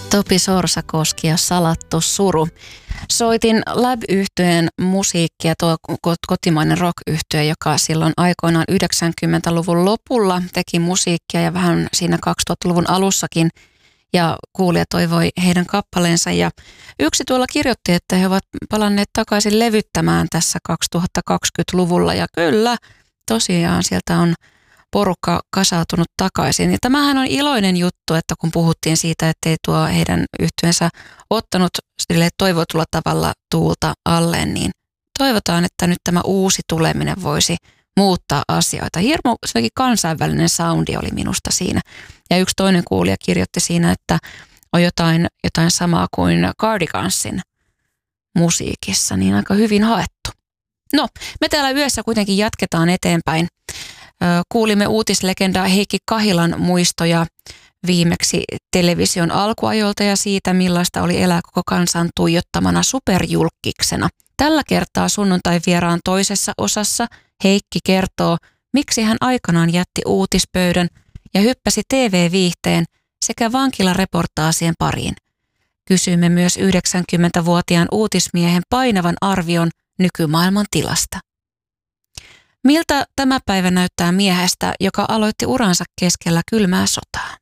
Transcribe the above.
Topi Sorsakoski ja Salattu suru. Soitin Lab-yhtyeen musiikkia, tuo kotimainen rock-yhtye, joka silloin aikoinaan 90-luvun lopulla teki musiikkia ja vähän siinä 2000-luvun alussakin. Ja kuulija toivoi heidän kappaleensa ja yksi tuolla kirjoitti, että he ovat palanneet takaisin levyttämään tässä 2020-luvulla. Ja kyllä, tosiaan sieltä on porukka kasautunut takaisin. Ja tämähän on iloinen juttu, että kun puhuttiin siitä, ettei tuo heidän yhtyeensä ottanut sille toivotulla tavalla tuulta alleen, niin toivotaan, että nyt tämä uusi tuleminen voisi muuttaa asioita. Hirmu kansainvälinen soundi oli minusta siinä. Ja yksi toinen kuulija kirjoitti siinä, että on jotain samaa kuin Cardigansin musiikissa, niin aika hyvin haettu. No, me täällä yössä kuitenkin jatketaan eteenpäin. Kuulimme uutislegenda Heikki Kahilan muistoja viimeksi television alkuajolta ja siitä, millaista oli elää koko kansan tuijottamana superjulkkiksena. Tällä kertaa sunnuntai vieraan toisessa osassa Heikki kertoo, miksi hän aikanaan jätti uutispöydän ja hyppäsi TV-viihteen sekä vankilareportaasien pariin. Kysymme myös 90-vuotiaan uutismiehen painavan arvion nykymaailman tilasta. Miltä tämä päivä näyttää miehestä, joka aloitti uransa keskellä kylmää sotaa?